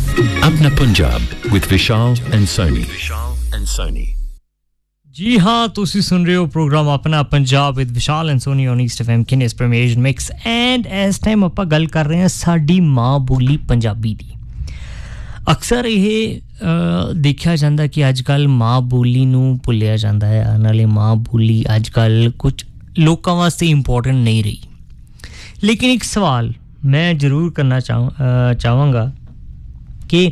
Apna Punjab with Vishal and Soni. जी हाँ तुसी सुन रहे हो प्रोग्राम अपना Punjab with Vishal and Soni on east FM kinase प्रमेज mix and इस टाइम ਆਪਾਂ ਗੱਲ ਕਰ ਰਹੇ ਹਾਂ ਸਾਡੀ ਮਾਂ ਬੋਲੀ ਪੰਜਾਬੀ ਦੀ ਅਕਸਰ ਇਹ ਦੇਖਿਆ ਜਾਂਦਾ ਕਿ ਅੱਜਕੱਲ ਮਾਂ ਬੋਲੀ ਨੂੰ ਭੁੱਲਿਆ ਜਾਂਦਾ ਹੈ ਨਾਲੇ ਮਾਂ ਬੋਲੀ ਅੱਜਕੱਲ ਕੁਝ ਲੋਕਾਂ ਵਾਸਤੇ ਇੰਪੋਰਟੈਂਟ ਨਹੀਂ ਰਹੀ ਲੇਕਿਨ ਇੱਕ ਸਵਾਲ ਮੈਂ ਜ਼ਰੂਰ ਕਰਨਾ ਚਾਹਾਂਗਾ ਕਿ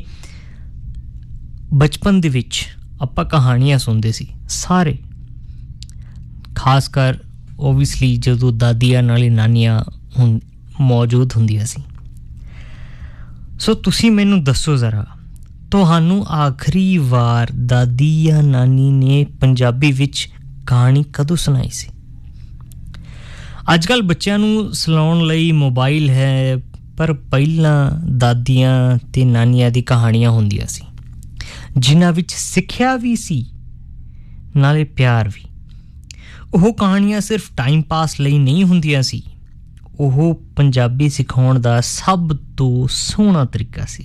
ਬਚਪਨ ਦੇ ਵਿੱਚ ਆਪਾਂ ਕਹਾਣੀਆਂ ਸੁਣਦੇ ਸੀ ਸਾਰੇ ਖਾਸ ਕਰ obviously ਜਦੋਂ ਦਾਦੀਆਂ ਨਾਲੇ ਨਾਨੀਆਂ ਹੁਣ ਮੌਜੂਦ ਹੁੰਦੀਆਂ ਸੀ ਸੋ ਤੁਸੀਂ ਮੈਨੂੰ ਦੱਸੋ ਜ਼ਰਾ ਤੁਹਾਨੂੰ ਆਖਰੀ ਵਾਰ ਦਾਦੀ ਜਾਂ ਨਾਨੀ ਨੇ ਪੰਜਾਬੀ ਵਿੱਚ ਕਹਾਣੀ ਕਦੋਂ ਸੁਣਾਈ ਸੀ ਅੱਜਕੱਲ ਬੱਚਿਆਂ ਨੂੰ ਸੁਣਾਉਣ ਲਈ ਮੋਬਾਈਲ ਹੈ ਪਰ ਪਹਿਲਾਂ ਦਾਦੀਆਂ ਤੇ ਨਾਨੀਆਂ ਦੀ ਕਹਾਣੀਆਂ ਹੁੰਦੀਆਂ ਸੀ ਜਿਨ੍ਹਾਂ ਵਿੱਚ ਸਿੱਖਿਆ ਵੀ ਸੀ ਨਾਲੇ ਪਿਆਰ ਵੀ ਉਹ ਕਹਾਣੀਆਂ ਸਿਰਫ ਟਾਈਮ ਪਾਸ ਲਈ ਨਹੀਂ ਹੁੰਦੀਆਂ ਸੀ ਉਹ ਪੰਜਾਬੀ ਸਿਖਾਉਣ ਦਾ ਸਭ ਤੋਂ ਸੋਹਣਾ ਤਰੀਕਾ ਸੀ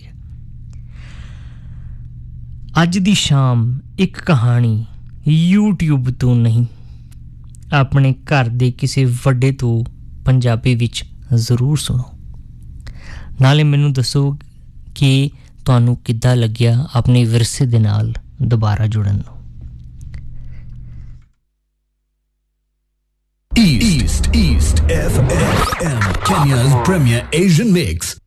ਅੱਜ ਦੀ ਸ਼ਾਮ ਇੱਕ ਕਹਾਣੀ YouTube ਤੋਂ ਨਹੀਂ ਆਪਣੇ ਘਰ ਦੇ ਕਿਸੇ ਵੱਡੇ ਤੋਂ ਪੰਜਾਬੀ ਵਿੱਚ ਜ਼ਰੂਰ ਸੁਣੋ ਨਾਲੇ ਮੈਨੂੰ ਦੱਸੋ ਕਿ ਤੁਹਾਨੂੰ ਕਿੱਦਾਂ ਲੱਗਿਆ ਆਪਣੇ ਵਿਰਸੇ ਦੇ ਨਾਲ ਦੁਬਾਰਾ ਜੁੜਨ ਨੂੰ East FM, Kenya's premier Asian mix.